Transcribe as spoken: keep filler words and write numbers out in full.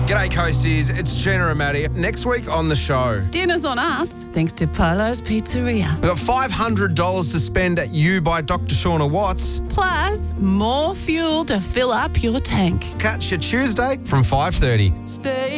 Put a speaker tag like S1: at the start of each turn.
S1: G'day, Coasties. It's Gina and Maddie. Next week on the show,
S2: Dinner's on us, thanks to Polo's Pizzeria.
S1: we've got five hundred dollars to spend at You by Doctor Shauna Watts.
S2: Plus, more fuel to fill up your tank.
S1: Catch you Tuesday from five thirty.
S3: Stay